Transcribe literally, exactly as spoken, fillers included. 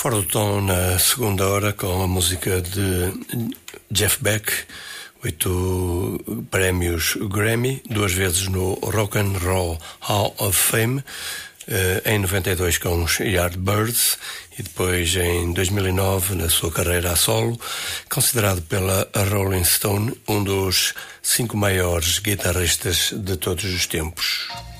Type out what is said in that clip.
Fora do tom na segunda hora com a música de Jeff Beck, oito prémios Grammy, duas vezes no Rock and Roll Hall of Fame, em noventa e dois com os Yardbirds e depois em dois mil e nove na sua carreira a solo, considerado pela Rolling Stone um dos cinco maiores guitarristas de todos os tempos.